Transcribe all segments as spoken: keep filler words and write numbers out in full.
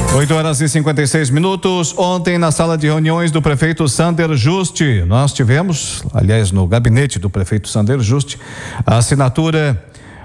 oito horas e cinquenta e seis minutos. Ontem, na sala de reuniões do prefeito Sander Juste, nós tivemos, aliás, no gabinete do prefeito Sander Juste, a assinatura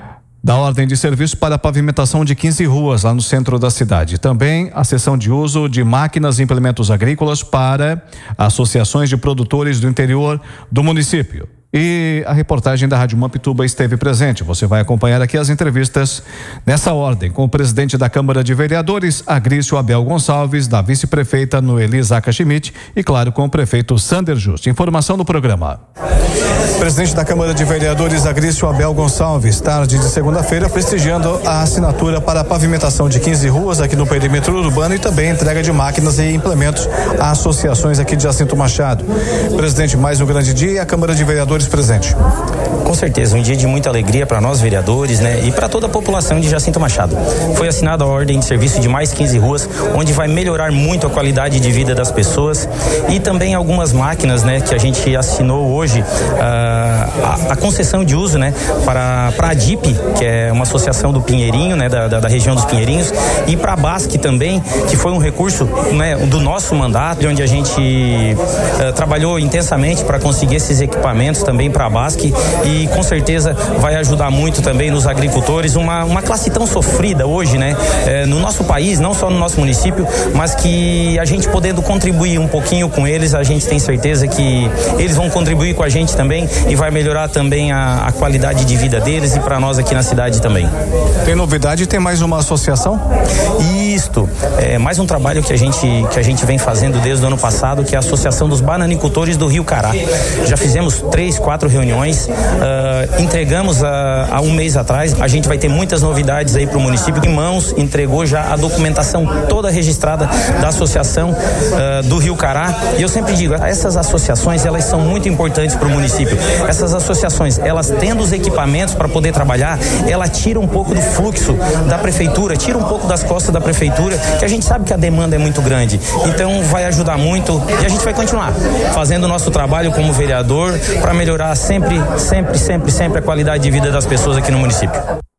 da ordem de serviço para a pavimentação de quinze ruas lá no centro da cidade. Também a cessão de uso de máquinas e implementos agrícolas para associações de produtores do interior do município. E a reportagem da Rádio Mampituba esteve presente. Você vai acompanhar aqui as entrevistas nessa ordem com o presidente da Câmara de Vereadores, Agrício Abel Gonçalves, da vice-prefeita Noeli Zaca Schmidt e, claro, com o prefeito Sander Juste. Informação do programa. Presidente da Câmara de Vereadores, Agrício Abel Gonçalves, tarde de segunda-feira, prestigiando a assinatura para a pavimentação de quinze ruas aqui no perímetro urbano e também entrega de máquinas e implementos a associações aqui de Jacinto Machado. Presidente, mais um grande dia e a Câmara de Vereadores presente. Com certeza, um dia de muita alegria para nós vereadores, né? E para toda a população de Jacinto Machado. Foi assinada a ordem de serviço de mais quinze ruas, onde vai melhorar muito a qualidade de vida das pessoas e também algumas máquinas, né? Que a gente assinou hoje uh, a, a concessão de uso, né? Para, para a D I P, que é uma associação do Pinheirinho, né? Da, da, da região dos Pinheirinhos, e para a BASC também, que foi um recurso, né? Do nosso mandato, onde a gente uh, trabalhou intensamente para conseguir esses equipamentos também para a BASC e com certeza vai ajudar muito também nos agricultores, uma, uma classe tão sofrida hoje, né? É, no nosso país, não só no nosso município, mas que a gente podendo contribuir um pouquinho com eles, a gente tem certeza que eles vão contribuir com a gente também e vai melhorar também a, a qualidade de vida deles e para nós aqui na cidade também. Tem novidade? Tem mais uma associação? Isto, é mais um trabalho que a gente que a gente vem fazendo desde o ano passado, que é a Associação dos Bananicultores do Rio Cará. Já fizemos três, quatro reuniões, uh, entregamos a, há um mês atrás. A gente vai ter muitas novidades aí para o município. Em mãos, entregou já a documentação toda registrada da associação uh, do Rio Cará. E eu sempre digo, essas associações, elas são muito importantes para o município. Essas associações, elas tendo os equipamentos para poder trabalhar, ela tira um pouco do fluxo da prefeitura, tira um pouco das costas da prefeitura, que a gente sabe que a demanda é muito grande. Então vai ajudar muito e a gente vai continuar fazendo o nosso trabalho como vereador para melhorar sempre, sempre, sempre, sempre a qualidade de vida das pessoas aqui no município.